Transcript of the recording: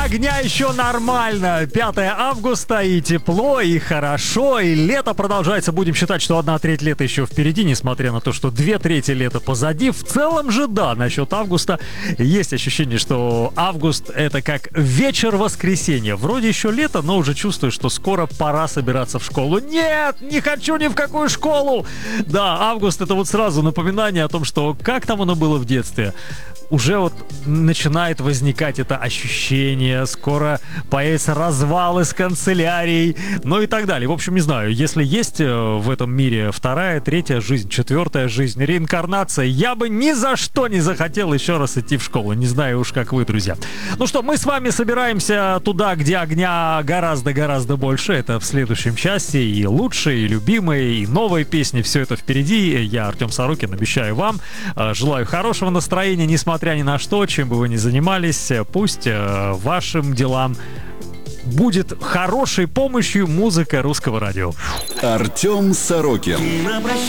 огня еще нормально. 5 августа, и тепло, и хорошо, и лето продолжается. Будем считать, что 1/3 лета еще впереди, несмотря на то, что 2/3 лета позади. В целом же, да, насчет августа есть ощущение, что август — это как вечер воскресенья. Вроде еще лето, но уже чувствую, что скоро пора собираться в школу. Нет, не хочу ни в какую школу! Да, август — это вот сразу напоминание о том, что как там оно было в детстве. Уже вот начинает возникать это ощущение, скоро появятся развалы с канцелярией, ну и так далее. В общем, не знаю, если есть в этом мире 2-я, 3-я жизнь, 4-я жизнь, реинкарнация, я бы ни за что не захотел еще раз идти в школу. Не знаю уж, как вы, друзья. Ну что, мы с вами собираемся туда, где огня гораздо-гораздо больше. Это в следующем часе. И лучшие, и любимые, и новые песни. Все это впереди. Я, Артем Сорокин, обещаю вам. Желаю хорошего настроения, несмотря ни на что, чем бы вы ни занимались, пусть вашим делам будет хорошей помощью музыка Русского радио. Артем Сорокин.